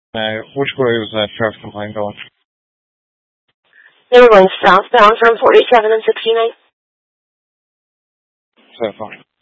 Which way was that traffic complaint going? They were going southbound from 47 and 69. So fine.